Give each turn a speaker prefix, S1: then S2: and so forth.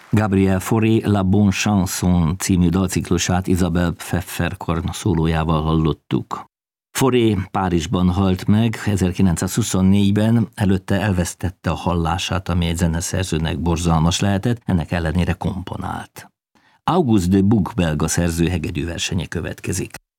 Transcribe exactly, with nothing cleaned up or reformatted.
S1: Gabriel Fauré La Bonne Chanson című dalciklusát Isabelle Pfefferkorn szólójával hallottuk. Fauré Párizsban halt meg ezerkilencszázhuszonnégyben, előtte elvesztette a hallását, ami egy zeneszerzőnek borzalmas lehetett, ennek ellenére komponált. Auguste de Buch belga szerző hegedűversenye következik.